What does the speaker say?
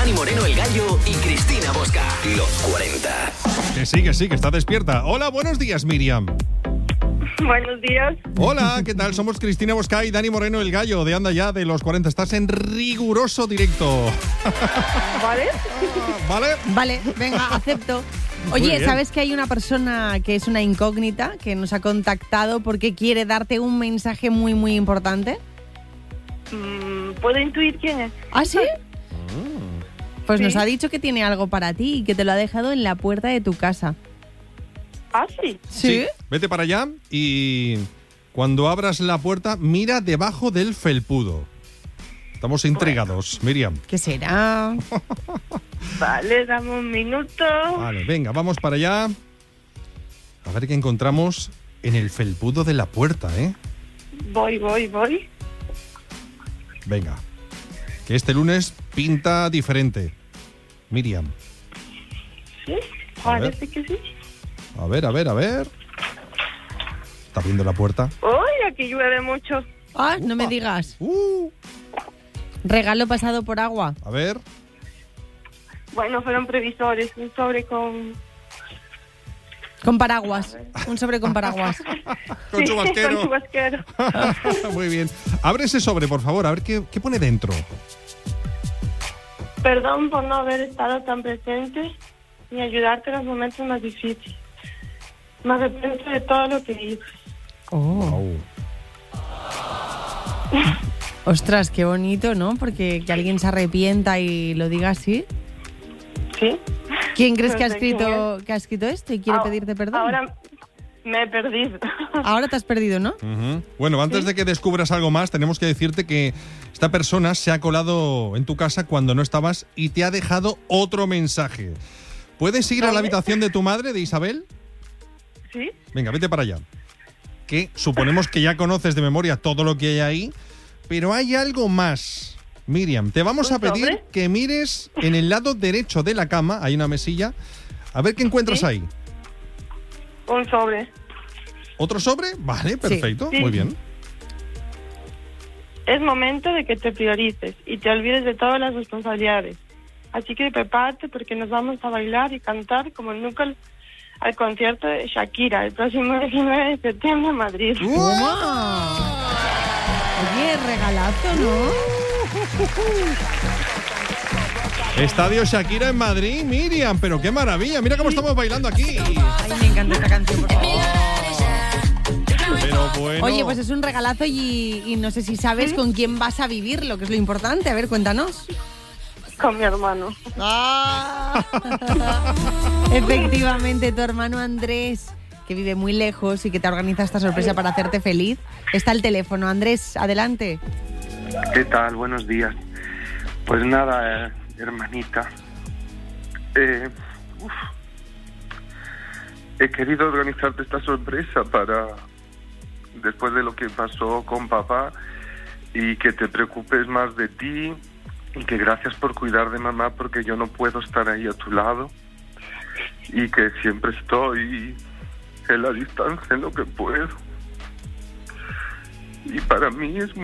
Dani Moreno, El Gallo y Cristina Bosca. Los 40. Que sí, que está despierta. Hola, buenos días, Miriam. Buenos días. Hola, ¿qué tal? Somos Cristina Bosca y Dani Moreno, El Gallo, de Anda Ya, de los 40. Estás en riguroso directo. ¿Vale? ¿Vale? Vale, venga, acepto. Muy Oye, bien. ¿sabes que hay una persona que es una incógnita que nos ha contactado porque quiere darte un mensaje muy, muy importante? ¿Puedo intuir quién es? ¿Ah, sí? Pues Sí. nos ha dicho que tiene algo para ti y que te lo ha dejado en la puerta de tu casa. Ah, sí. ¿Sí? Vete para allá y cuando abras la puerta, mira debajo del felpudo. Estamos intrigados, Miriam. ¿Qué será? Vale, dame un minuto. Vale, venga, vamos para allá. A ver qué encontramos en el felpudo de la puerta, ¿eh? Voy. Venga. Que este lunes pinta diferente. Miriam. ¿Sí? A ver. Parece que sí. A ver. ¿Está abriendo la puerta? Uy, aquí llueve mucho. Ah, no me digas. Regalo pasado por agua. A ver. Bueno, fueron previsores. Un sobre con... Con paraguas. Un sobre con paraguas. Con Sí, chubasquero. con chubasquero. Muy bien. Abre ese sobre, por favor, a ver qué pone dentro. Perdón por no haber estado tan presente ni ayudarte en los momentos más difíciles. Me arrepiento de todo lo que hice. Oh. Ostras, qué bonito, ¿no? Porque que alguien se arrepienta y lo diga así. ¿Sí? ¿Quién crees No que ha sé quién escrito esto y quiere pedirte perdón? Ahora me he perdido. Ahora te has perdido, ¿no? Ujú. Bueno, antes de que descubras algo más, tenemos que decirte que esta persona se ha colado en tu casa cuando no estabas y te ha dejado otro mensaje. ¿Puedes ir a la habitación de tu madre, de Isabel? ¿Sí? Venga, vete para allá. Que suponemos que ya conoces de memoria todo lo que hay ahí, pero hay algo más. Miriam, te vamos a ¿Un pedir sobre? que mires en el lado derecho de la cama, hay una mesilla, a ver qué encuentras ¿Sí? ahí. Un sobre. ¿Otro sobre? Vale, perfecto, Sí. muy bien. Es momento de que te priorices y te olvides de todas las responsabilidades. Así que prepárate porque nos vamos a bailar y cantar como nunca al concierto de Shakira el próximo 19 de septiembre en Madrid. ¡Toma! Oye, regalazo, ¿no? Estadio Shakira en Madrid, Miriam, pero qué maravilla, mira cómo estamos bailando aquí. Ay, me encanta esta canción, por favor. Pero bueno. Oye, pues es un regalazo y no sé si sabes con quién vas a vivirlo, que es lo importante. A ver, cuéntanos. Con mi hermano. Efectivamente, tu hermano Andrés, que vive muy lejos y que te organiza esta sorpresa para hacerte feliz, está al teléfono. Andrés, adelante. ¿Qué tal? Buenos días. Pues nada, hermanita. He querido organizarte esta sorpresa para, después de lo que pasó con papá, y que te preocupes más de ti, y que gracias por cuidar de mamá porque yo no puedo estar ahí a tu lado, y que siempre estoy en la distancia en lo que puedo. Y para mí es muy